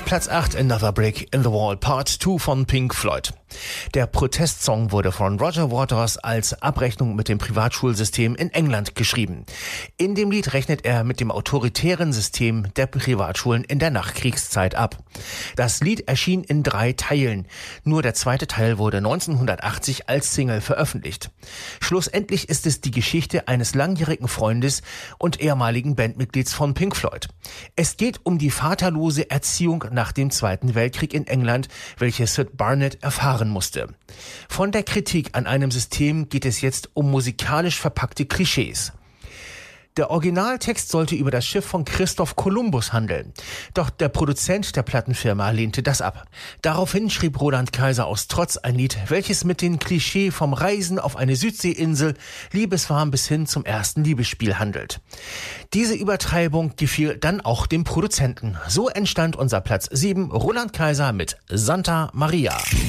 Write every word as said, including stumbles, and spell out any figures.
Platz acht, Another Brick in the Wall Part zwei von Pink Floyd. Der Protestsong wurde von Roger Waters als Abrechnung mit dem Privatschulsystem in England geschrieben. In dem Lied rechnet er mit dem autoritären System der Privatschulen in der Nachkriegszeit ab. Das Lied erschien in drei Teilen. Nur der zweite Teil wurde neunzehnhundertachtzig als Single veröffentlicht. Schlussendlich ist es die Geschichte eines langjährigen Freundes und ehemaligen Bandmitglieds von Pink Floyd. Es geht um die vaterlose Erziehung nach dem Zweiten Weltkrieg in England, welche Syd Barrett erfahren musste. Von der Kritik an einem System geht es jetzt um musikalisch verpackte Klischees. Der Originaltext sollte über das Schiff von Christoph Kolumbus handeln. Doch der Produzent der Plattenfirma lehnte das ab. Daraufhin schrieb Roland Kaiser aus Trotz ein Lied, welches mit den Klischee vom Reisen auf eine Südseeinsel, liebeswarm bis hin zum ersten Liebesspiel handelt. Diese Übertreibung gefiel dann auch dem Produzenten. So entstand unser Platz sieben, Roland Kaiser mit Santa Maria.